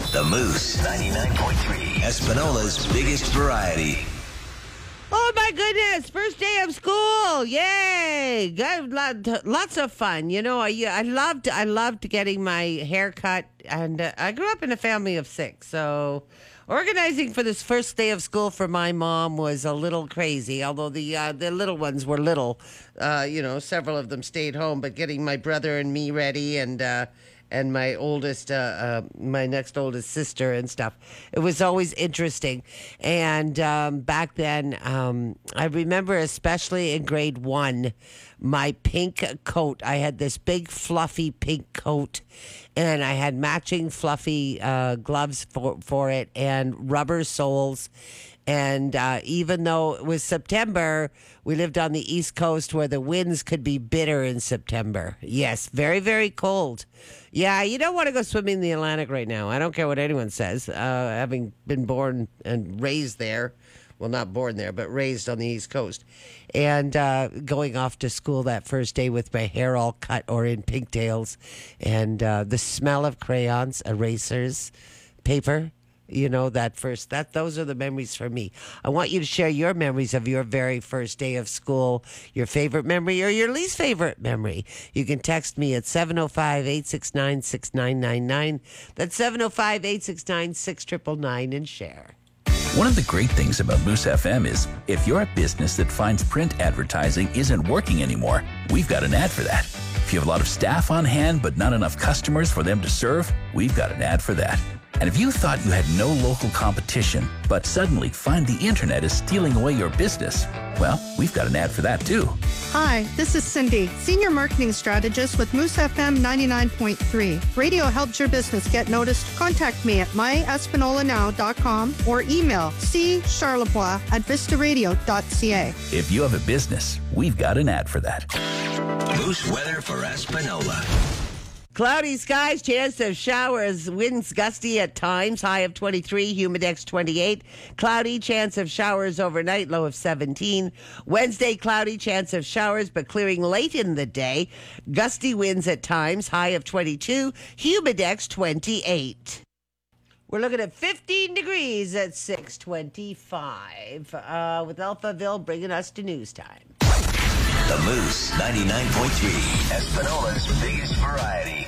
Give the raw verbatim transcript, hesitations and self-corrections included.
The Moose, ninety-nine point three, Espinola's biggest variety. Oh my goodness! First day of school! Yay! Got lot- lots of fun. You know, I I loved I loved getting my hair cut, and uh, I grew up in a family of six, so organizing for this first day of school for my mom was a little crazy. Although the uh, the little ones were little, uh, you know, several of them stayed home. But getting my brother and me ready, and uh, and my oldest, uh, uh, my next oldest sister and stuff. It was always interesting. And um, back then, um, I remember especially in grade one, my pink coat. I had this big fluffy pink coat, and I had matching fluffy uh, gloves for, for it and rubber soles. And uh, even though it was September, we lived on the East Coast where the winds could be bitter in September. Yes, very, very cold. Yeah, you don't want to go swimming in the Atlantic right now. I don't care what anyone says. Uh, having been born and raised there, well, not born there, but raised on the East Coast. And uh, going off to school that first day with my hair all cut or in pigtails. And uh, the smell of crayons, erasers, paper. You know, that first, that those are the memories for me. I want you to share your memories of your very first day of school, your favorite memory or your least favorite memory. You can text me at seven oh five, eight six nine, six nine nine nine. That's seven oh five, eight six nine, six nine nine nine and share. One of the great things about Moose F M is if you're a business that finds print advertising isn't working anymore, we've got an ad for that. If you have a lot of staff on hand but not enough customers for them to serve, we've got an ad for that. And if you thought you had no local competition, but suddenly find the internet is stealing away your business, well, we've got an ad for that too. Hi, this is Cindy, Senior Marketing Strategist with Moose F M ninety-nine point three. Radio helps your business get noticed. Contact me at my espanola now dot com or email c charlebois at vista radio dot c a. If you have a business, we've got an ad for that. Moose weather for Espanola. Cloudy skies, chance of showers, winds gusty at times, high of twenty-three, humidex twenty-eight. Cloudy, chance of showers overnight, low of seventeen. Wednesday, cloudy, chance of showers, but clearing late in the day. Gusty winds at times, high of twenty-two, humidex twenty-eight. We're looking at fifteen degrees at six twenty-five, uh, with Alphaville bringing us to news time. The Moose, ninety-nine point three, Espinola's biggest variety.